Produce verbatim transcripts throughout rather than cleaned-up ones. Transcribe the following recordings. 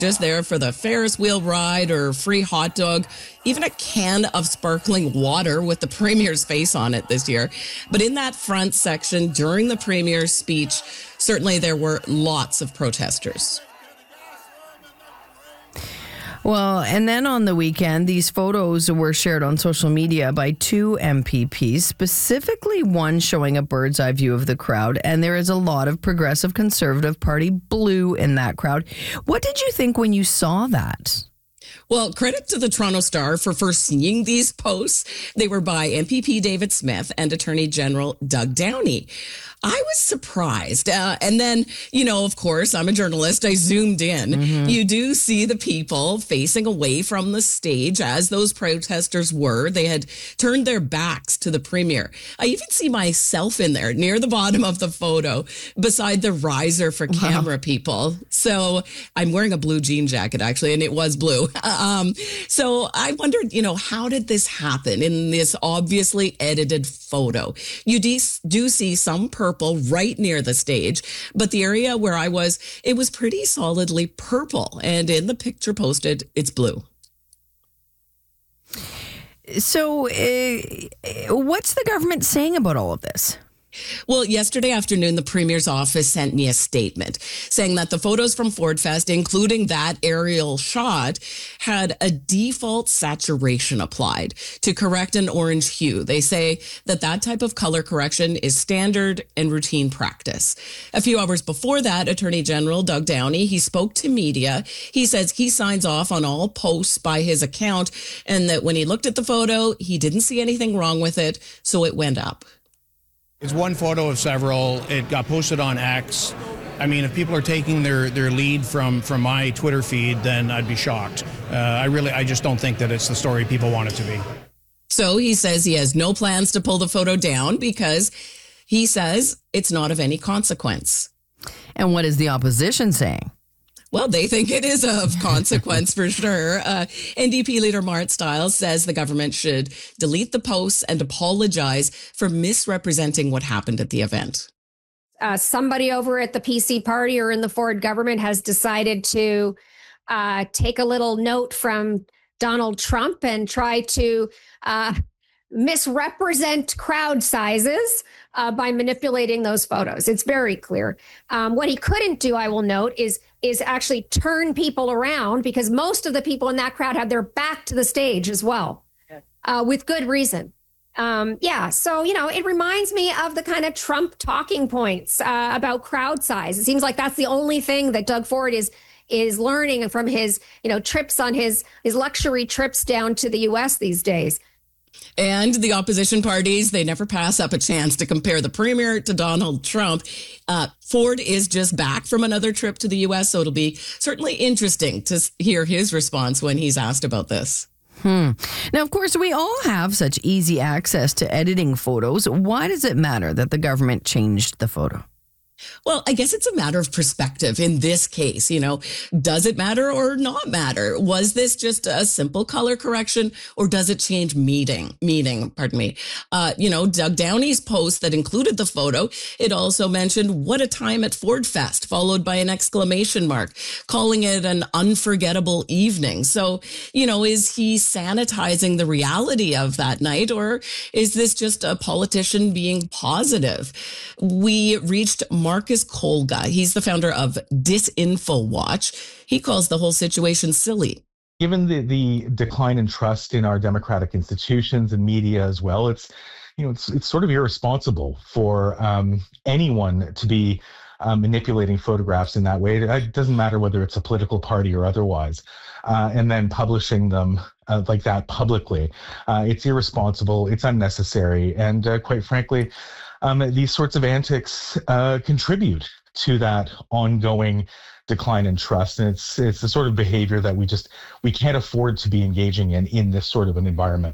just there for the Ferris wheel ride or free hot dog, even a can of sparkling water with the premier's face on it this year. But in that front section during the premier's speech, certainly there were lots of protesters. Well, and then on the weekend, these photos were shared on social media by two M P Ps, specifically one showing a bird's eye view of the crowd. And there is a lot of Progressive Conservative Party blue in that crowd. What did you think when you saw that? Well, credit to the Toronto Star for first seeing these posts. They were by M P P David Smith and Attorney General Doug Downey. I was surprised. Uh, and then, you know, of course, I'm a journalist. I zoomed in. Mm-hmm. You do see the people facing away from the stage as those protesters were. They had turned their backs to the premier. I even see myself in there near the bottom of the photo beside the riser for camera wow. people. So I'm wearing a blue jean jacket, actually, and it was blue. Um, so I wondered, you know, how did this happen in this obviously edited photo? You de- do see some purple right near the stage, but the area where I was, it was pretty solidly purple. And in the picture posted, it's blue. So uh, what's the government saying about all of this? Well, yesterday afternoon, the Premier's office sent me a statement saying that the photos from Ford Fest, including that aerial shot, had a default saturation applied to correct an orange hue. They say that that type of color correction is standard and routine practice. A few hours before that, Attorney General Doug Downey, he spoke to media. He says he signs off on all posts by his account and that when he looked at the photo, he didn't see anything wrong with it, so it went up. It's one photo of several. It got posted on X. I mean, if people are taking their, their lead from, from my Twitter feed, then I'd be shocked. Uh, I really, I just don't think that it's the story people want it to be. So he says he has no plans to pull the photo down because he says it's not of any consequence. And what is the opposition saying? Well, they think it is of consequence for sure. Uh, N D P leader Mart Stiles says the government should delete the posts and apologize for misrepresenting what happened at the event. Uh, somebody over at the P C party or in the Ford government has decided to uh, take a little note from Donald Trump and try to uh, misrepresent crowd sizes uh, by manipulating those photos. It's very clear. Um, what he couldn't do, I will note, is is actually turn people around because most of the people in that crowd had their back to the stage as well, uh, with good reason. Um, yeah, so, you know, it reminds me of the kind of Trump talking points uh, about crowd size. It seems like that's the only thing that Doug Ford is is learning from his, you know, trips on his his luxury trips down to the U S these days. And the opposition parties, they never pass up a chance to compare the premier to Donald Trump. Uh, Ford is just back from another trip to the U S, so it'll be certainly interesting to hear his response when he's asked about this. Hmm. Now, of course, we all have such easy access to editing photos. Why does it matter that the government changed the photo? Well, I guess it's a matter of perspective in this case. You know, does it matter or not matter? Was this just a simple color correction or does it change meaning? Meaning, pardon me. Uh, you know, Doug Downey's post that included the photo, it also mentioned what a time at Ford Fest, followed by an exclamation mark, calling it an unforgettable evening. So, you know, is he sanitizing the reality of that night or is this just a politician being positive? We reached Marcus Kolga. He's the founder of Disinfo Watch. He calls the whole situation silly. Given the, the decline in trust in our democratic institutions and media as well, it's, you know, it's, it's sort of irresponsible for um, anyone to be uh, manipulating photographs in that way. It doesn't matter whether it's a political party or otherwise, uh, and then publishing them uh, like that publicly. Uh, it's irresponsible. It's unnecessary. And uh, quite frankly, Um, these sorts of antics uh, contribute to that ongoing decline in trust. And it's it's the sort of behavior that we just, we can't afford to be engaging in in this sort of an environment.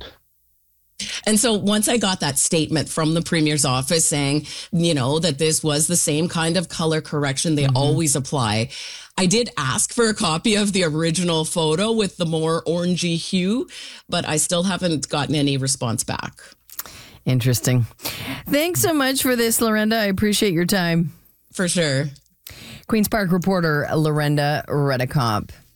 And so once I got that statement from the Premier's office saying, you know, that this was the same kind of color correction they mm-hmm. always apply, I did ask for a copy of the original photo with the more orangey hue, but I still haven't gotten any response back. Interesting. Thanks so much for this, Lorenda. I appreciate your time. For sure. Queen's Park reporter Lorenda Reddekopp.